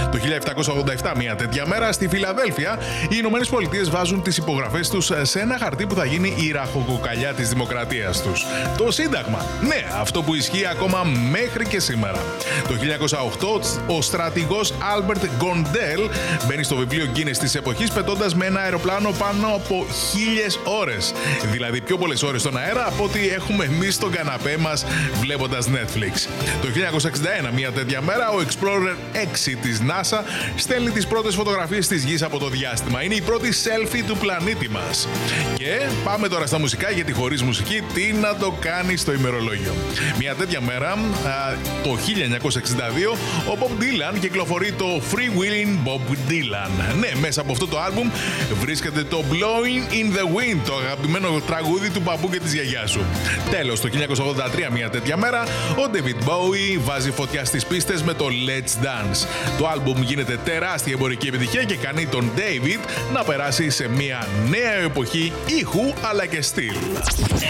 Το 1787, μια τέτοια μέρα, στη Φιλαδέλφια, οι Ηνωμένες Πολιτείες βάζουν τις υπογραφές τους σε ένα χαρτί που θα γίνει η ραχοκοκαλιά της δημοκρατίας τους. Το Σύνταγμα. Ναι, αυτό που ισχύει ακόμα μέχρι και σήμερα. Το 1908, ο στρατηγός Άλμπερτ Γκοντέλ μπαίνει στο βιβλίο Guinness της εποχής πετώντας με ένα αεροπλάνο πάνω από 1000 ώρες. Δηλαδή πιο πολλές ώρες στον αέρα από ό,τι έχουμε εμείς στον καναπέ μας βλέποντας Netflix. Το 1961, μια τέτοια μέρα, ο Explorer 6 της NASA στέλνει τις πρώτες φωτογραφίες της Γης από το διάστημα. Είναι η πρώτη selfie του πλανήτη μας. Και πάμε τώρα στα μουσικά, γιατί χωρίς μουσική τι να το κάνει στο ημερολόγιο. Μια τέτοια μέρα, το 1962, ο Bob Dylan κυκλοφορεί το Free Willin' Bob Dylan. Ναι, μέσα από αυτό το άλμπουμ βρίσκεται το Blowing in the Wind, το αγαπημένο τραγούδι του παππού και της γιαγιάς σου. Τέλος, το 1983, μια τέτοια μέρα, ο David Bowie βάζει φωτιά στις πίστες με το Let's Dance. Το άλμπουμ γίνεται τεράστια εμπορική επιτυχία και κάνει τον David να περάσει σε μια νέα εποχή ήχου αλλά και στυλ.